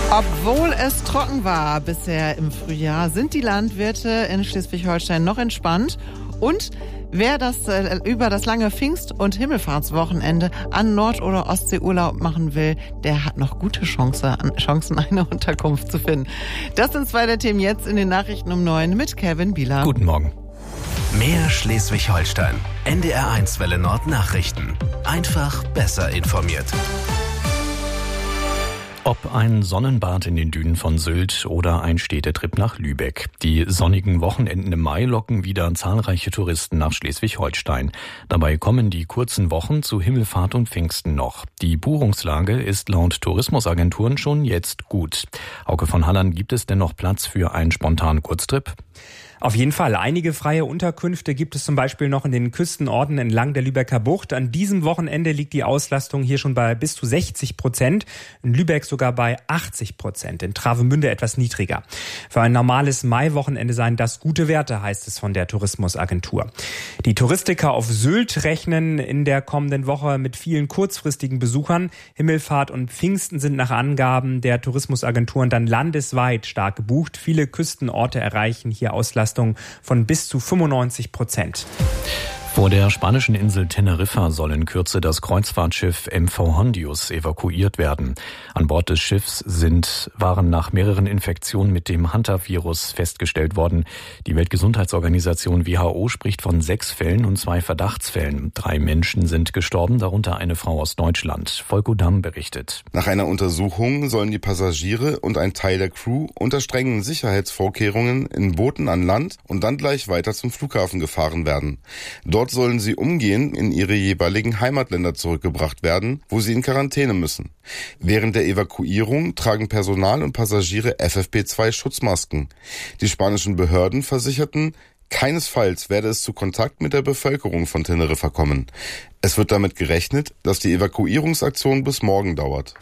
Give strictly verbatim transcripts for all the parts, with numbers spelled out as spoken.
Obwohl es trocken war bisher im Frühjahr, sind die Landwirte in Schleswig-Holstein noch entspannt. Und wer das äh, über das lange Pfingst- und Himmelfahrtswochenende an Nord- oder Ostseeurlaub machen will, der hat noch gute Chance, Chancen, eine Unterkunft zu finden. Das sind zwei der Themen jetzt in den Nachrichten um neun mit Kevin Bieler. Guten Morgen. Mehr Schleswig-Holstein. N D R eins Welle Nord Nachrichten. Einfach besser informiert. Ob ein Sonnenbad in den Dünen von Sylt oder ein Städtetrip nach Lübeck. Die sonnigen Wochenenden im Mai locken wieder zahlreiche Touristen nach Schleswig-Holstein. Dabei kommen die kurzen Wochen zu Himmelfahrt und Pfingsten noch. Die Buchungslage ist laut Tourismusagenturen schon jetzt gut. Hauke von Halland, gibt es denn noch Platz für einen spontanen Kurztrip? Auf jeden Fall. Einige freie Unterkünfte gibt es zum Beispiel noch in den Küstenorten entlang der Lübecker Bucht. An diesem Wochenende liegt die Auslastung hier schon bei bis zu sechzig Prozent. In Lübeck sogar bei achtzig Prozent. In Travemünde etwas niedriger. Für ein normales Maiwochenende seien das gute Werte, heißt es von der Tourismusagentur. Die Touristiker auf Sylt rechnen in der kommenden Woche mit vielen kurzfristigen Besuchern. Himmelfahrt und Pfingsten sind nach Angaben der Tourismusagenturen dann landesweit stark gebucht. Viele Küstenorte erreichen hier Auslastung von bis zu fünfundneunzig Prozent. Vor der spanischen Insel Teneriffa soll in Kürze das Kreuzfahrtschiff M V Hondius evakuiert werden. An Bord des Schiffs sind, waren nach mehreren Infektionen mit dem Hantavirus festgestellt worden. Die Weltgesundheitsorganisation W H O spricht von sechs Fällen und zwei Verdachtsfällen. Drei Menschen sind gestorben, darunter eine Frau aus Deutschland. Volko Damm berichtet. Nach einer Untersuchung sollen die Passagiere und ein Teil der Crew unter strengen Sicherheitsvorkehrungen in Booten an Land und dann gleich weiter zum Flughafen gefahren werden. Dort Dort sollen sie umgehend in ihre jeweiligen Heimatländer zurückgebracht werden, wo sie in Quarantäne müssen. Während der Evakuierung tragen Personal und Passagiere F F P zwei Schutzmasken. Die spanischen Behörden versicherten, keinesfalls werde es zu Kontakt mit der Bevölkerung von Teneriffa kommen. Es wird damit gerechnet, dass die Evakuierungsaktion bis morgen dauert.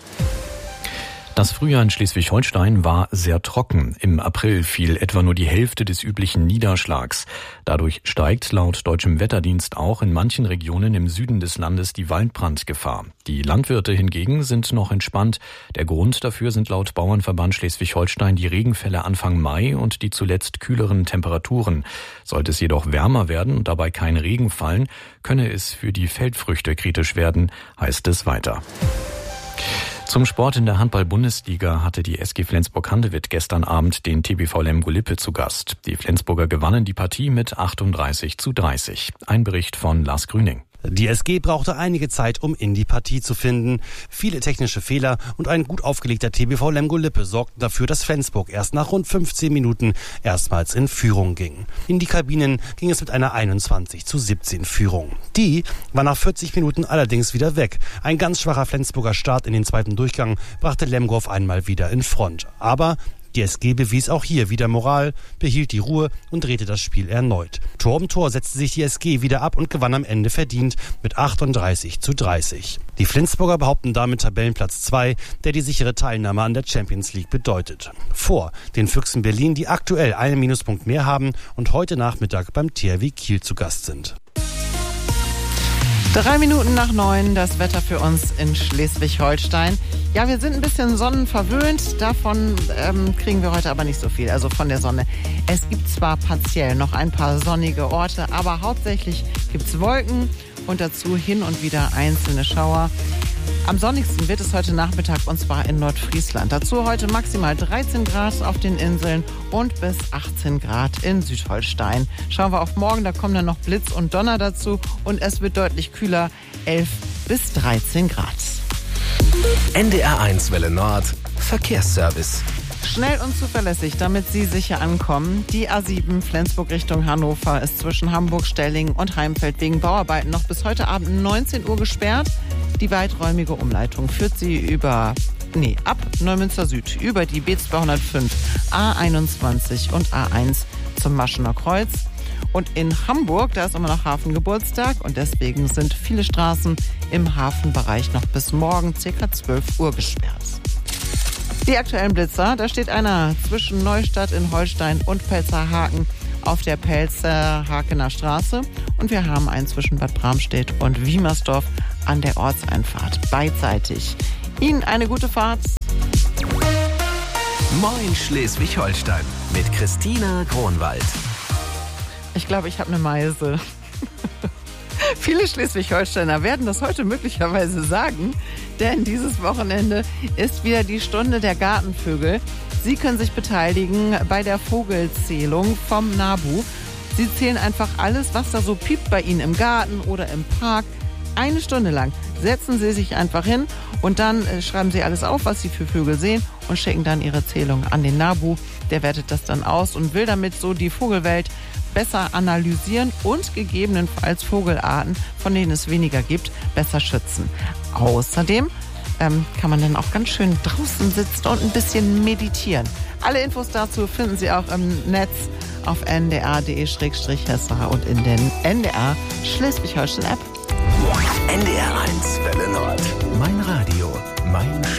Das Frühjahr in Schleswig-Holstein war sehr trocken. Im April fiel etwa nur die Hälfte des üblichen Niederschlags. Dadurch steigt laut deutschem Wetterdienst auch in manchen Regionen im Süden des Landes die Waldbrandgefahr. Die Landwirte hingegen sind noch entspannt. Der Grund dafür sind laut Bauernverband Schleswig-Holstein die Regenfälle Anfang Mai und die zuletzt kühleren Temperaturen. Sollte es jedoch wärmer werden und dabei kein Regen fallen, könne es für die Feldfrüchte kritisch werden, heißt es weiter. Zum Sport in der Handball-Bundesliga hatte die S G Flensburg-Handewitt gestern Abend den T B V Lemgo-Lippe zu Gast. Die Flensburger gewannen die Partie mit achtunddreißig zu dreißig. Ein Bericht von Lars Grüning. Die S G brauchte einige Zeit, um in die Partie zu finden. Viele technische Fehler und ein gut aufgelegter T B V Lemgo-Lippe sorgten dafür, dass Flensburg erst nach rund fünfzehn Minuten erstmals in Führung ging. In die Kabinen ging es mit einer einundzwanzig zu siebzehn Führung. Die war nach vierzig Minuten allerdings wieder weg. Ein ganz schwacher Flensburger Start in den zweiten Durchgang brachte Lemgo auf einmal wieder in Front. Aber die S G bewies auch hier wieder Moral, behielt die Ruhe und drehte das Spiel erneut. Tor um Tor setzte sich die S G wieder ab und gewann am Ende verdient mit achtunddreißig zu dreißig. Die Flensburger behaupten damit Tabellenplatz zwei, der die sichere Teilnahme an der Champions League bedeutet. Vor den Füchsen Berlin, die aktuell einen Minuspunkt mehr haben und heute Nachmittag beim T H W Kiel zu Gast sind. Drei Minuten nach neun, das Wetter für uns in Schleswig-Holstein. Ja, wir sind ein bisschen sonnenverwöhnt, davon ähm, kriegen wir heute aber nicht so viel, also von der Sonne. Es gibt zwar partiell noch ein paar sonnige Orte, aber hauptsächlich gibt's Wolken und dazu hin und wieder einzelne Schauer. Am sonnigsten wird es heute Nachmittag und zwar in Nordfriesland. Dazu heute maximal dreizehn Grad auf den Inseln und bis achtzehn Grad in Südholstein. Schauen wir auf morgen, da kommen dann noch Blitz und Donner dazu und es wird deutlich kühler, elf bis dreizehn Grad. N D R eins Welle Nord, Verkehrsservice. Schnell und zuverlässig, damit Sie sicher ankommen. Die A sieben Flensburg Richtung Hannover ist zwischen Hamburg, Stellingen und Heimfeld wegen Bauarbeiten noch bis heute Abend neunzehn Uhr gesperrt. Die weiträumige Umleitung führt Sie über, nee, ab Neumünster Süd über die B zweihundertfünf, A einundzwanzig und A eins zum Maschener Kreuz. Und in Hamburg, da ist immer noch Hafengeburtstag und deswegen sind viele Straßen im Hafenbereich noch bis morgen ca. zwölf Uhr gesperrt. Die aktuellen Blitzer, da steht einer zwischen Neustadt in Holstein und Pelzerhaken auf der Pelzerhakener Straße. Und wir haben einen zwischen Bad Bramstedt und Wiemersdorf an der Ortseinfahrt beidseitig. Ihnen eine gute Fahrt. Moin Schleswig-Holstein mit Christina Kronwald. Ich glaube, ich habe eine Meise. Viele Schleswig-Holsteiner werden das heute möglicherweise sagen, denn dieses Wochenende ist wieder die Stunde der Gartenvögel. Sie können sich beteiligen bei der Vogelzählung vom NABU. Sie zählen einfach alles, was da so piept bei Ihnen im Garten oder im Park. Eine Stunde lang setzen Sie sich einfach hin und dann äh, schreiben Sie alles auf, was Sie für Vögel sehen und schicken dann Ihre Zählung an den NABU. Der wertet das dann aus und will damit so die Vogelwelt besser analysieren und gegebenenfalls Vogelarten, von denen es weniger gibt, besser schützen. Außerdem ähm, kann man dann auch ganz schön draußen sitzen und ein bisschen meditieren. Alle Infos dazu finden Sie auch im Netz auf n d r punkt d e slash hesse und in den N D R Schleswig-Holstein App. N D R eins Welle Nord. Mein Radio, mein